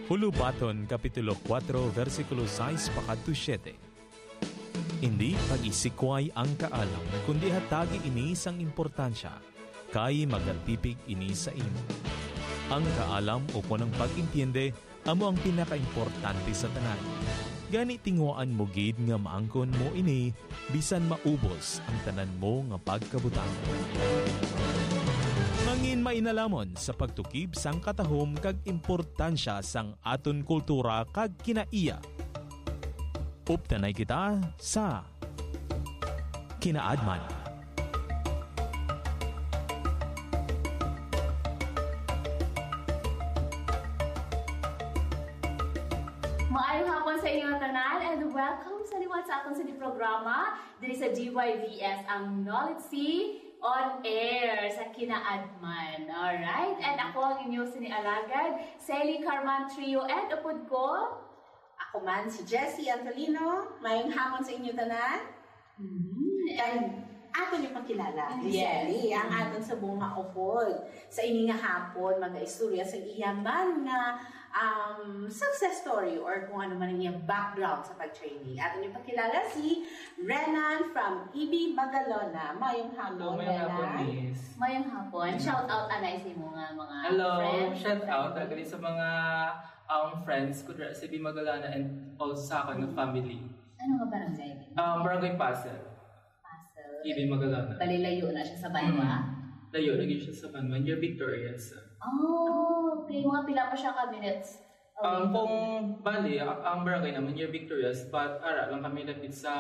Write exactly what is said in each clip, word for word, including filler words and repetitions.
Hulubaton, Kapitulo four, versikulo six pakadto siyete. Hindi pag-isikway ang kaalam, kundi hatagi ini sang importansya, kay magatipig ini sa imo. Ang kaalam o punang pag-intiende, amo ang pinaka-importante sa tanan. Gani tingwaan mo gid nga maangkon mo ini, bisan maubos ang tanan mo nga pagkabutang. Mangin mainalamon sa pagtukib sang katahom kag importansya sang aton kultura kag kinaiya. Uptanay kita sa Kinaadman. Maayong hapon sa inyo tanan and welcome sa liwat sa aton sa programa diri sa D Y V S ang Knowledge on Air sa Kinaadman. Alright? And ako ang inyo sinialagad, Sally Carman Trio, and upod ko, ako man si Jessie Antolino. Mayong hapon sa inyo tanan. Mm-hmm. And aton yung pakilala, yes. Sally, ang aton sa buong maupod. Sa ini nga hapon, mag-istorya sa iyaman na um, success story or kung ano man ang iyang background sa pag-training. Aton yung pakilala si Renan from E B Magalona. Mayong hapon, Renan. Hello, miss. Mayong hapon. Shout out anay sa mga mga Hello, friends. shout out agad sa mga um, friends ko sa E B Magalona and also sa akin ng family. Ano nga barangay? Um, Barangay Pasel. Pasel. E B Magalona. Balilayo na siya sa Banwa. Mm. Layo, lagi siya sa Banwa. Near Victorious. Oh, okay. Mga pila pa siya ka minutes. Um, kung bali, ang barangay naman near Victorious, but ara lang kami lapit sa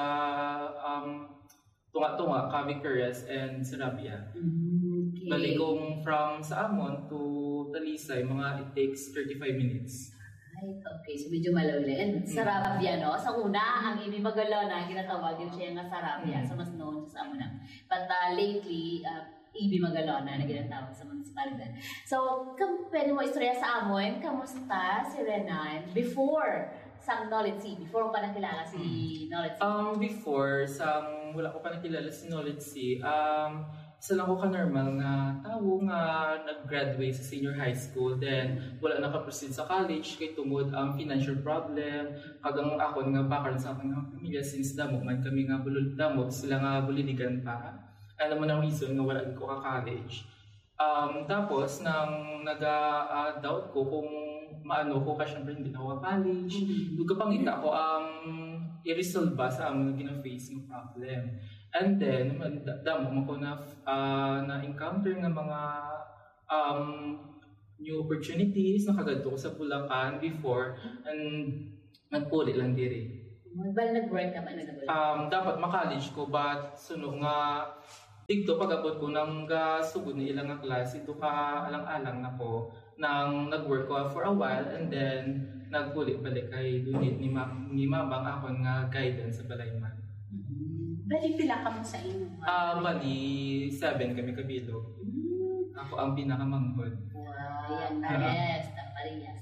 um, Tunga-Tunga, ka Victorious and Sarabia. Mm, okay. Bali kung from sa Amon to Talisay, mga it takes thirty-five minutes. Right, okay. So medyo malawin. Sarabia, no? Sa una, ang E B Magalona, ginatawag yun siya nga Sarabia. Mm-hmm. So mas known siya sa amo na. But uh, lately, uh, E B Magalona na ginatawag sa municipalidad. So, kam pwede mo istorya sa amon, kamusta si Renan before sa Knowledge C? Before mo pa nakilala si Knowledge C? Um, before, sa wala ko pa nakilala si Knowledge C, um, isa lang ko ka-normal na tao nga nag-graduate sa senior high school, then wala nakaproceed sa college kay tungod ang financial problem, kagang ako nga bakal sa aking pamilya since damo man kami nga bulol damo, sila nga buliligan pa. Alam mo na reason nga wala ko ka-college. Um, tapos, nang nag-doubt ko kung maano ko, kasi syempre hindi na ako college, mm-hmm. Doon kapangita ko ang um, i-resolve ba sa aming gina-face ng problem. And then, damo mo ko na uh, na-encounter ng mga um, new opportunities na kagadto ko sa Bulacan before, and nagpuli lang diri. Well, nag-work ka ba? Nag-work? Um, dapat ma-college ko, but sunog nga dito pag-abot ko nang gasugod na ilang nga klase, ito ka alang-alang na ko nang nag-work ko for a while and then nagpulit-balik kay dunit ni, ma ni Mabang ako nga guidance sa Balayman. Mm-hmm. Bali pila ka mo sa inyo? Ah, uh, bali seven kami kabilog. Mm-hmm. Ako ang pinakamanghod. Wow, yan, yes, tapaliyas.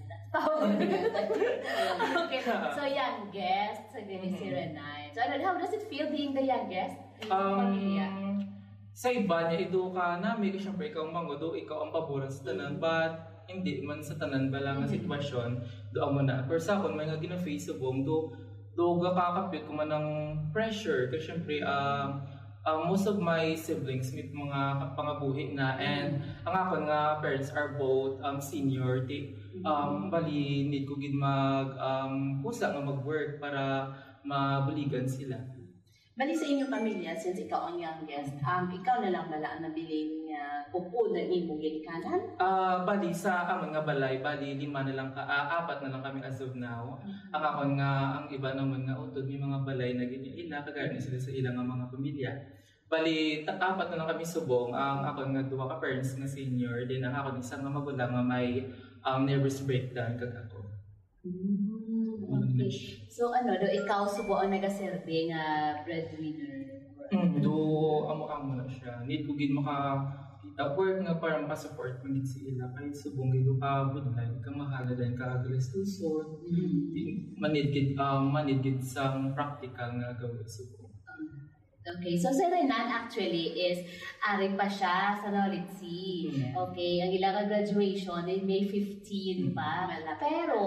Okay, so young guest, so mm-hmm. si Renan. So how does it feel being the youngest in um, pamilya? Sa iba niya, ito ka namin, kasi syempre ikaw ang mango, do ikaw ang paboran sa tanan, but hindi man sa tanan ba lang ang sitwasyon, doon mo na. Pero sa akin, may nga gina-face sa buong, do, do kakakapit ko man ng pressure, kasi syempre, um, uh, most of my siblings, may mga pangabuhi na, and ang ako nga parents are both um, senior, they, um, bali, need ko gid mag, um, kusa nga mag-work para mabuligan sila. Bali sa inyong pamilya, since ikaw ang youngest, um, ikaw na lang bala ang nabiling uh, pupo na imong ginikanan? Ah, uh, bali sa amon nga balay, bali lima na lang ka, uh, apat na lang kami as of now. Mm-hmm. Ang akon nga ang iba naman nga utod may mga balay na ganyan ila kagaya sila sa ilang nga mga pamilya. Bali apat na lang kami subong, ang akon nga duha ka parents nga senior, din ang akon isang nga magulang nga may um, nervous breakdown kag ako. Mm-hmm. Okay. So ano, do ikaw subo ang nagaserve nga breadwinner? Mm, do amo-amo na siya. Need ko gid makakita work nga para maka-support mo gid si ila kay subong gid ka budlay ka mahala din ka agalastusod. Mm-hmm. Manid gid um manid gid sang practical nga gawin subong. Um, Okay, so si Renan actually is ari pa siya sa Knowledge C. Mm. Okay, ang ilang graduation ay May fifteenth pa. Mm. Pero,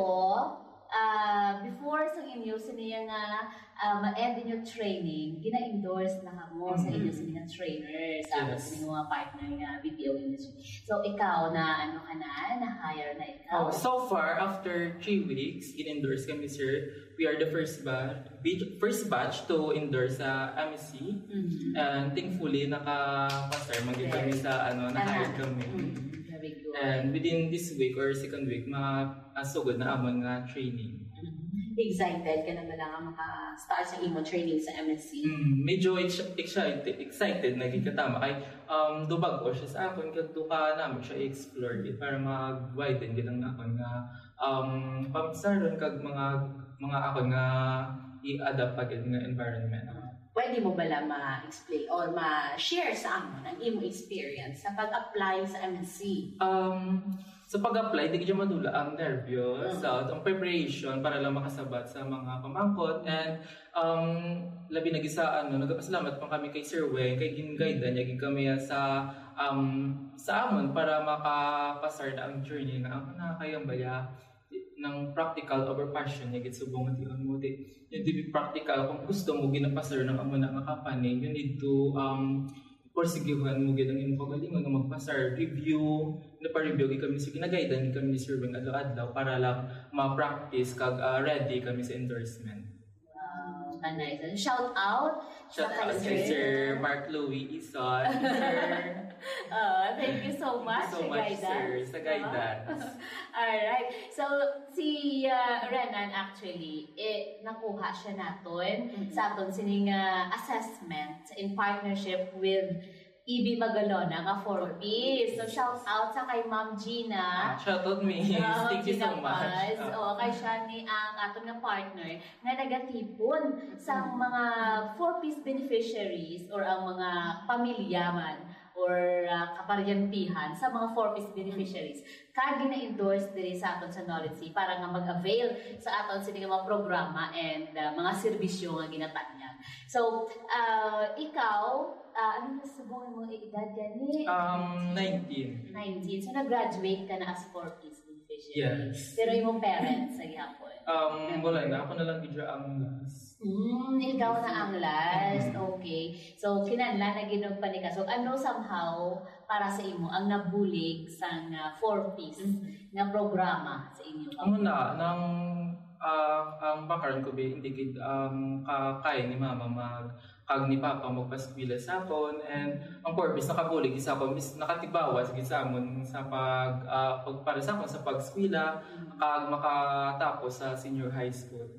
uh, before sa inyo, siniya nga uh, ma-end in your training, gina-endorse na kamo mm-hmm. sa inyo sa mga trainers, sa yes. sa mga partner nga B P O industry. So, ikaw na ano ka na, na-hire na ikaw? Oh, so far, after three weeks, in-endorse kami, sir. We are the first batch, first batch to endorse sa M S C. Mm-hmm. And thankfully, naka-pasar, maging yes. kami sa ano, na-hire kami. Mm-hmm. Very good. And within this week or second week, ma-asugod na amon nga training. Mm-hmm. Excited ka na ba lang maka-start sa imo training sa M S C? Mm, medyo excited, excited nagkikatama kay um dubag ko siya sa akon kadto ka namin siya i-explore it para mag-widen gid ang akon nga um pamsaron kag mga mga akon nga i-adapt pag nga environment. Pwede mo ba lang ma-explain or ma-share sa amon ang imo experience sa pag-apply sa M S C? Um Sa so, pag-apply, di ka madula ang nervyos, mm-hmm. so, ang preparation para lang makasabat sa mga pamangkot. And um, labi na gisa, ano, nagpasalamat pa kami kay Sir Weng, kay gin-guide niya, gin kami sa um, sa amon para makapasar na ang journey na ako na kayang baya ng practical over passion niya, gitsubong at yun mo. Yung di practical, kung gusto mo ginapasar ng amon na company, you need to um, porsigihan mo gid ang imong pagalingon nga magpasar review na pa-review kami sa ginagaidan kami ni Sir Weng adlaw-adlaw para lang ma-practice kag uh, ready kami sa endorsement. Wow, nice. Shout out Shout out kay Sir Mark Louie Ison. Sir. uh, thank you so much, thank you so much, sir, sa guidance. Alright. So, si uh, Renan actually, eh, nakuha siya naton mm-hmm. sa aton sining uh, assessment in partnership with E B Magalona nga four Ps. So, shout out sa kay Ma'am Gina. Shout out me. Uh, Thank you so much. Uh, o, kay siya ni ang aton nga partner nga nagatipon sa mga four Ps beneficiaries or ang mga pamilya man or uh, kaparyantihan sa mga four Ps beneficiaries. Kaya gina-endorse diri sa aton sa Knowledge C para nga mag-avail sa aton sa mga programa and uh, mga serbisyo nga ginatanyag. So, uh, ikaw, uh, ano na subungan mo edad gani? Um, nineteen. nineteen. So, nag-graduate ka na as four Ps beneficiary. Yes. Pero yung parents sa gihapon? Um, wala na. Ako na lang video ang last. Mm, ikaw na ang last. Okay. So, kinanla na ginong panika. So, ano somehow para sa imo ang nabulig sa uh, four Ps mm-hmm. na programa sa inyo? Ang na, nang uh, ang bakaran ko ba indicate um, kakay ni mama mag kag ni papa magpaskwila sa akon and ang purpose nakabulig isa ko mis nakatibawas gid sa amon sa pag uh, pag para sa akon sa pagskwila mm-hmm. kag makatapos sa senior high school.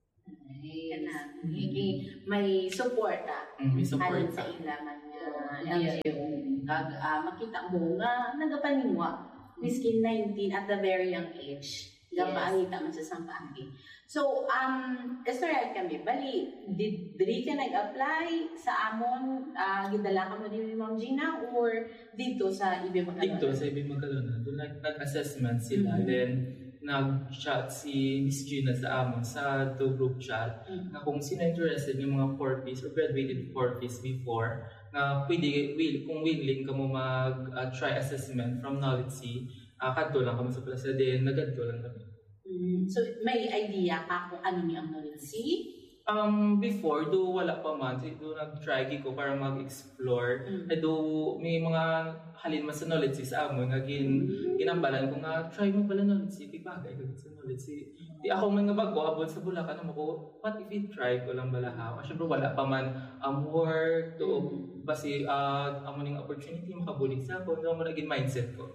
Ay, mm-hmm. may support ah. Mm-hmm. May support halin sa ilaman nga L G U. Kag uh, makita mo nga nagapaningwa miskin nineteen at the very young age. Gapaangita man sa sampaagi. So, um, kastorya kami, bali, did, did ka nag-apply sa amon, uh, gidala ka mo din ni Ma'am Gina, or dito sa E B Magalona? Dito sa E B Magalona. Doon nag-assessment sila. Mm-hmm. Then, nag-chat si Miss Gina sa amon sa to group chat mm-hmm. na kung sino interested yung mga four Ps or graduated four Ps before, na pwede, will, kung willing ka mo mag-try uh, assessment from Knowledge C, uh, kadto lang kami sa plaza din, nagadto lang kami. Mm, so, may idea ka kung ano ni ang Knowledge C? Um, before, do wala pa man, so do nag-try ko para mag-explore. Mm. Eh, do may mga halin man sa Knowledge C sa amon, nga gin, mm. ginambalan ko nga, try mo pala Knowledge C, di bagay ka sa Knowledge C. Di ako man nga bago, abot sa Bulacan, ano ko, what if you try ko lang bala ha? Kasi syempre wala pa man um, work, to, mm. basi, uh, amoning opportunity, makabulig sa ako, no mo naging mindset ko.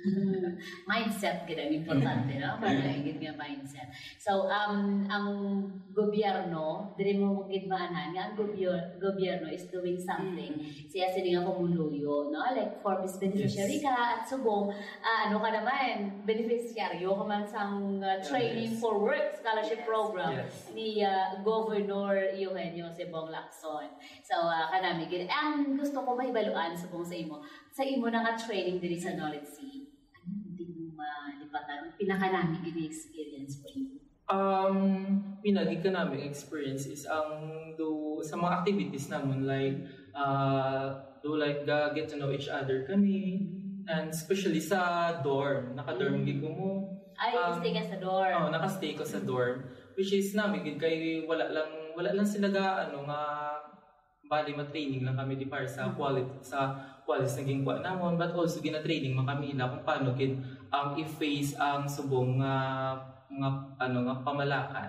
Mindset gid ang importante no para gid nga mindset. So um ang gobyerno diri mo gid maanan nga ang gobyerno gobyerno is doing something mm-hmm. siya sini nga pumuluyo no like for Ps beneficiary yes. ka at subong uh, ano ka naman beneficiaryo ka man sang uh, training yes. for work scholarship yes. program yes. ni uh, Governor Eugenio Sebong Lacson. So uh, kanami gid ang gusto ko mahibaluan subong sa imo sa imo na nga training diri sa Knowledge C. Malipatan, pinaka-namin experience po yun? Um, pinagi ka namin experience is ang do sa mga activities naman, like uh, do like uh, get to know each other kami, and especially sa dorm, naka-dorm Mm. gig ko mo. Ay, Um, stay ka sa dorm. Oo, nakastay ko sa dorm, which is namin gid kay wala lang wala lang sila ga ano nga bali ma-training lang kami di para sa quality sa quality naging kwa namon, but also gina-training man kami nila kung paano gid ang i-face ang subong nga nga ano nga pamalakan.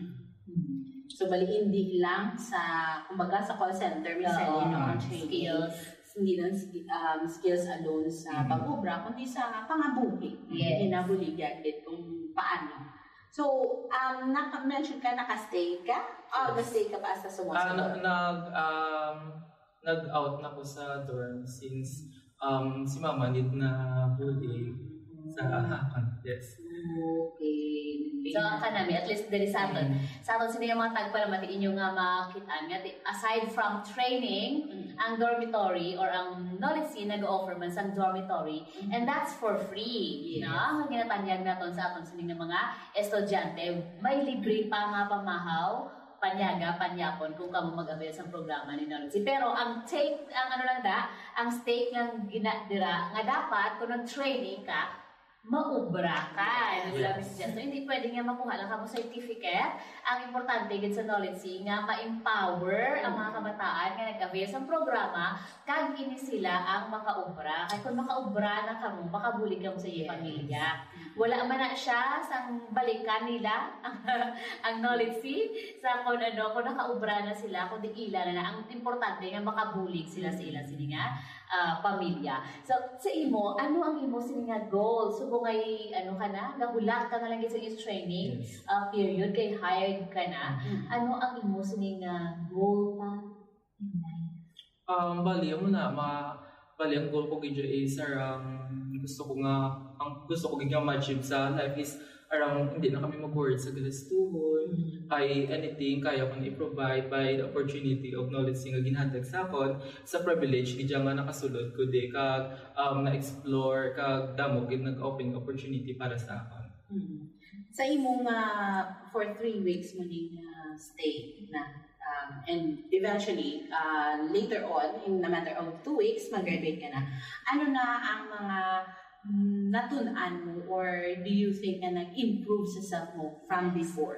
So, bali, hindi lang sa, kumbaga sa call center, may Oo, sarili ng training. skills. Hindi lang ski- um, skills alone sa Mhm. pag-ubra, kundi sa pangabuhi. Yes. Hinabuligyan din kung paano. So, um, naka-mention ka, nakastay ka? O, nastay ka pa sa Ah, sumasunod? na- nag um nag-out na ko sa dorm since um si mama need na bully sa hakon. Yes. Okay. So, ang kanami, at least diri sa aton. Sa aton sila yung mga tagpalamati inyo nga makitaan. Nga, aside from training, ang dormitory or ang knowledge C nag-offer man sa dormitory, and that's for free. Yes. No? Ang ginatanyag naton sa aton sila ng mga estudyante, may libre pa nga pamahaw, panyaga, panyapon kung kamo mag-avail sa programa ni Knowledge C. Pero ang take, ang ano lang da, ang stake lang ginadira, nga dapat kung nag-training ka, maubra ka. Yes. Yes. So, hindi pwede nga makuha lang kamo certificate. Ang importante gid sa Knowledge C nga ma-empower ang mga kabataan nga nag-avail sa programa kag ini sila ang makaubra. Kay kung makaubra na kamo, makabuli kamo sa iyong pamilya. Wala man na siya sang balikan nila ang, ang Knowledge C sa kung ano, kung nakaubra na sila, kung di ila na na. Ang importante nga makabulig sila sa ilang sini nga ah, pamilya. So, sa imo, ano ang imo sini nga goal? Subo ngay, ano ka na, gahulat ka na lang sa iyong training Yes. uh, period, kay hired ka na. Ano ang imo sini nga goal pa in life? Um bali mo na ma bali ang goal ko gid is around gusto ko nga ang gusto ko gid nga ma-achieve sa life is around hindi na kami mag-worry sa galastuhon. Kay anything kaya ko i-provide by the opportunity of knowledge nga ginhatag sa akon sa privilege gid nga nakasulod ko di kag um, na-explore kag damo gid nag-open opportunity para sa akon. Mhm. Sa imong uh, for three weeks mo ning uh, stay na um, and eventually uh, later on in a matter of two weeks mag-graduate ka na. Ano na ang mga mm, natunan mo or do you think na nag-improve sa self mo from before?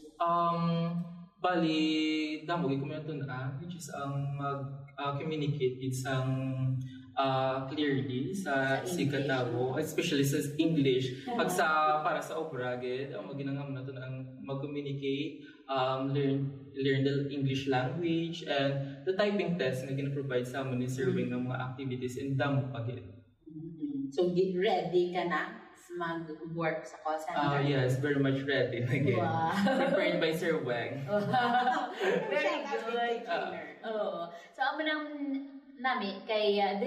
Um, bali, damo gid ko man tun-an, which is ang mag-communicate uh, isang uh, clearly sa Sa si English. katabo, especially sa English. Pag sa para sa obra gid, ang maginangam na tun ang mag-communicate, um, learn learn the English language and the typing test nga gina-provide sa amon ni Sir Wing ng mga activities and damo pa gid. So get ready ka na mag-work sa call center? Ah yes, very much ready again. Wow. Prepared by Sir Wang. Very Shout out good. kay Trainer. Oo. So, amo nang nami kay uh,